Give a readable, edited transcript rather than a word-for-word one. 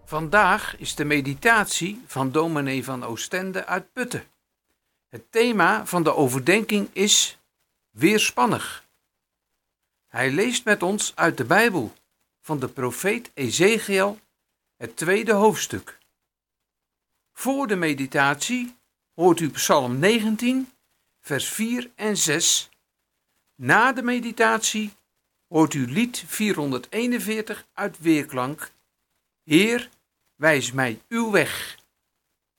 Vandaag is de meditatie van dominee van Oostende uit Putten. Het thema van de overdenking is weerspannig. Hij leest met ons uit de Bijbel van de profeet Ezechiel, het 2e hoofdstuk. Voor de meditatie hoort u Psalm 19, vers 4 en 6. Na de meditatie hoort u lied 441 uit Weerklank. Heer, wijs mij uw weg.